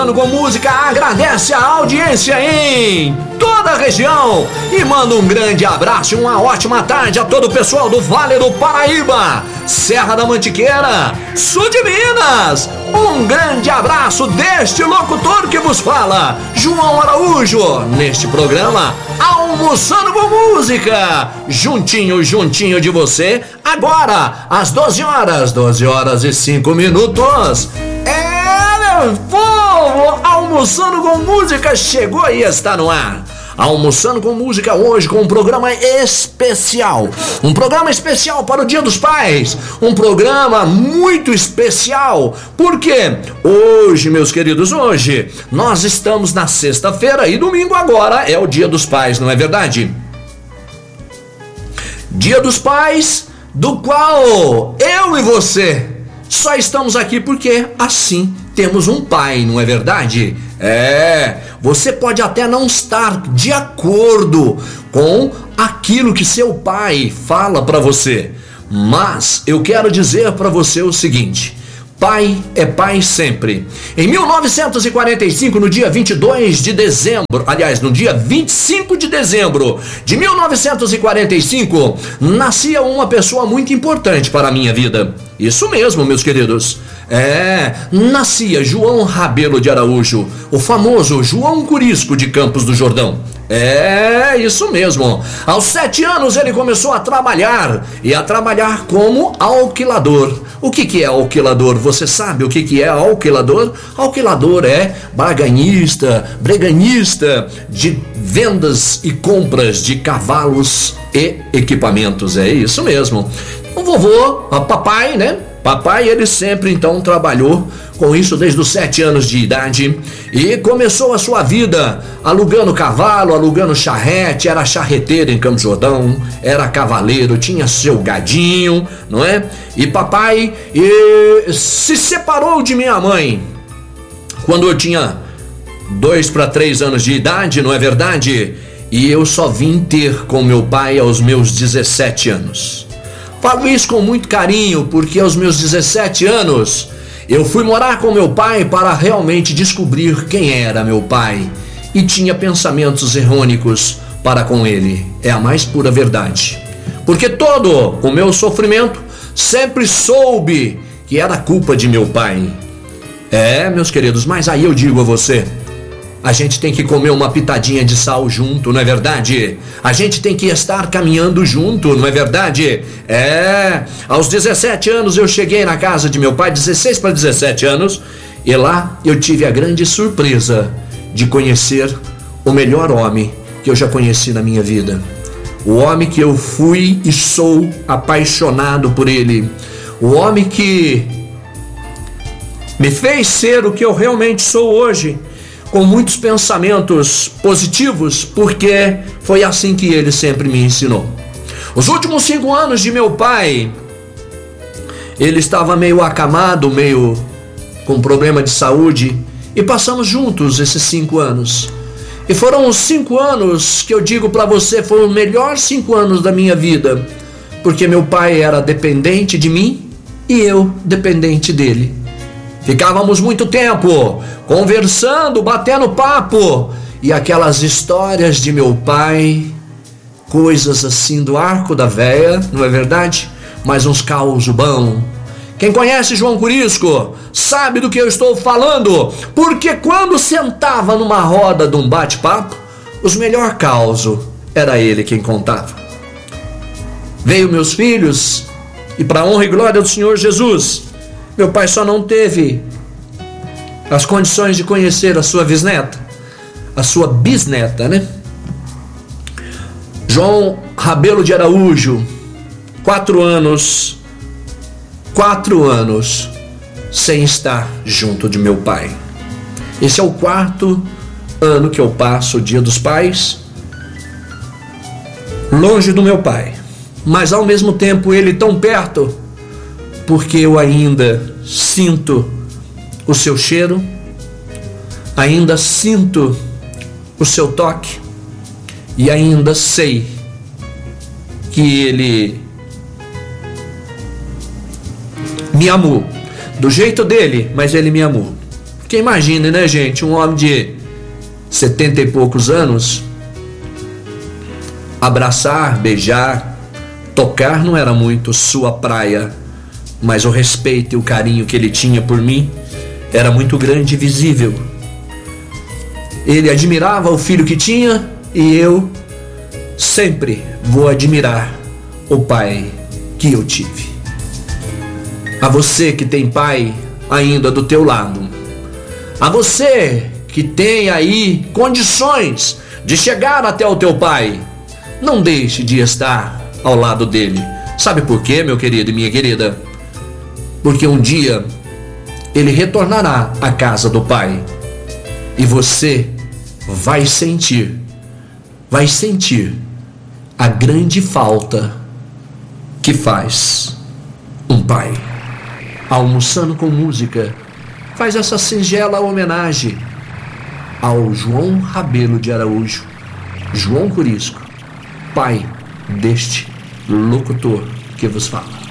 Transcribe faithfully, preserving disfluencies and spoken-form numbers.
Com Música agradece a audiência em toda a região e manda um grande abraço e uma ótima tarde a todo o pessoal do Vale do Paraíba, Serra da Mantiqueira, sul de Minas. Um grande abraço deste locutor que vos fala, João Araújo, neste programa Almoçando com Música, juntinho, juntinho de você, agora às doze horas, doze horas e cinco minutos. É, meu povo, Almoçando com Música chegou e está no ar. Almoçando com Música hoje com um programa especial. Um programa especial para o Dia dos Pais. Um programa muito especial. Porque hoje, meus queridos, hoje nós estamos na sexta-feira e domingo agora é o Dia dos Pais, não é verdade? Dia dos Pais, do qual eu e você só estamos aqui porque assim temos um pai, não é verdade? É, você pode até não estar de acordo com aquilo que seu pai fala para você, mas eu quero dizer para você o seguinte: pai é pai sempre. Em mil novecentos e quarenta e cinco, no dia vinte e dois de dezembro, aliás, no dia vinte e cinco de dezembro de mil novecentos e quarenta e cinco, nascia uma pessoa muito importante para a minha vida. Isso mesmo, meus queridos. É, nascia João Rabelo de Araújo, o famoso João Curisco de Campos do Jordão. É, isso mesmo. Aos sete anos ele começou a trabalhar, e a trabalhar como alquilador. O que que é alquilador? Você sabe o que que é alquilador? Alquilador é barganhista, breganista de vendas e compras de cavalos e equipamentos. É isso mesmo. O vovô, o papai, né? Papai, ele sempre então trabalhou com isso desde os sete anos de idade e começou a sua vida alugando cavalo, alugando charrete, era charreteiro em Campos do Jordão, era cavaleiro, tinha seu gadinho, não é? E papai e, se separou de minha mãe quando eu tinha dois para três anos de idade, não é verdade? E eu só vim ter com meu pai aos meus dezessete anos. Falo isso com muito carinho, porque aos meus dezessete anos eu fui morar com meu pai para realmente descobrir quem era meu pai. E tinha pensamentos errônicos para com ele. É a mais pura verdade. Porque todo o meu sofrimento sempre soube que era culpa de meu pai. É, meus queridos, mas aí eu digo a você, a gente tem que comer uma pitadinha de sal junto, não é verdade? A gente tem que estar caminhando junto, não é verdade? É, aos dezessete anos eu cheguei na casa de meu pai, dezesseis para dezessete anos, e lá eu tive a grande surpresa de conhecer o melhor homem que eu já conheci na minha vida. O homem que eu fui e sou apaixonado por ele. O homem que me fez ser o que eu realmente sou hoje, com muitos pensamentos positivos, porque foi assim que ele sempre me ensinou. Os últimos cinco anos de meu pai, ele estava meio acamado, meio com problema de saúde, e passamos juntos esses cinco anos. E foram os cinco anos que eu digo para você, foram os melhores cinco anos da minha vida, porque meu pai era dependente de mim e eu dependente dele. Ficávamos muito tempo conversando, batendo papo, e aquelas histórias de meu pai, coisas assim do arco da véia, não é verdade? Mas uns causos bons. Quem conhece João Curisco sabe do que eu estou falando, porque quando sentava numa roda de um bate-papo, os melhores causos era ele quem contava. Veio meus filhos, e para a honra e glória do Senhor Jesus, meu pai só não teve as condições de conhecer a sua bisneta, a sua bisneta, né? João Rabelo de Araújo, quatro anos, quatro anos sem estar junto de meu pai. Esse é o quarto ano que eu passo o Dia dos Pais longe do meu pai, mas ao mesmo tempo ele tão perto, porque eu ainda sinto o seu cheiro, ainda sinto o seu toque e ainda sei que ele me amou do jeito dele, mas ele me amou. Porque imagine, né, gente, um homem de setenta e poucos anos, abraçar, beijar, tocar não era muito sua praia, mas o respeito e o carinho que ele tinha por mim era muito grande e visível. Ele admirava o filho que tinha e eu sempre vou admirar o pai que eu tive. A você que tem pai ainda do teu lado, a você que tem aí condições de chegar até o teu pai, não deixe de estar ao lado dele. Sabe por quê, meu querido e minha querida? Porque um dia ele retornará à casa do pai e você vai sentir, vai sentir a grande falta que faz um pai. Almoçando com Música faz essa singela homenagem ao João Rabelo de Araújo, João Curisco, pai deste locutor que vos fala.